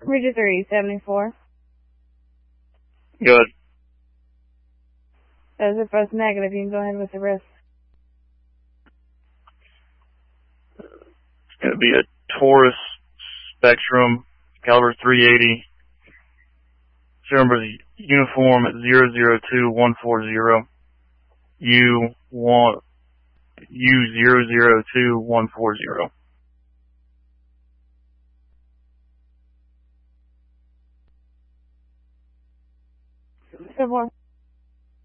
Region 374. Good. That is it for us negative. You can go ahead with the rest. It's going to be a Taurus Spectrum, caliber 380. Serial number is uniform at 002140. U002-140. Good one.